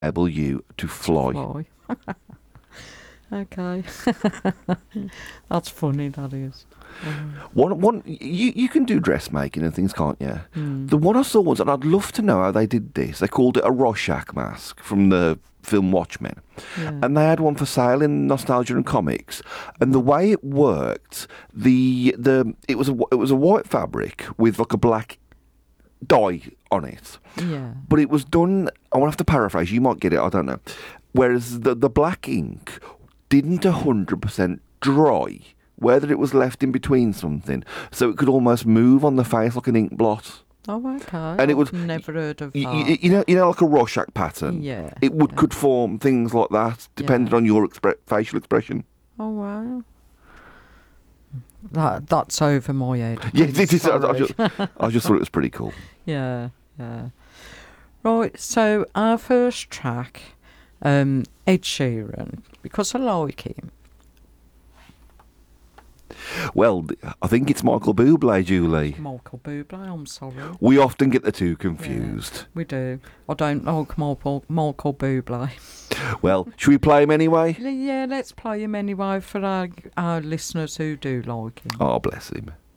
enable you to fly. Fly. Okay. That's funny, that is. You can do dressmaking and things, can't you? The one I saw once, and I'd love to know how they did this. They called it a Rorschach mask from the film Watchmen, Yeah. and they had one for sale in Nostalgia and Comics. And the way it worked, it was a white fabric with like a black dye on it, Yeah. but it was done. I want to have to paraphrase. You might get it. I don't know. Whereas the black ink didn't 100% dry, whether it was left in between something, so it could almost move on the face like an ink blot. Oh, okay. And it I've was never heard of that. you know, like a Rorschach pattern. Yeah. It could form things like that, depending on your facial expression. Oh, wow. That's over my head. Yes, it is. I Sorry. just thought it was pretty cool. Yeah. Right, so our first track, Ed Sheeran, because I like him. Well, I think it's Michael Bublé, Julie. Michael Bublé, I'm sorry. We often get the two confused. We do. I don't like Michael Bublé. Well, should we play him anyway? Yeah, let's play him anyway for our listeners who do like him. Oh, bless him.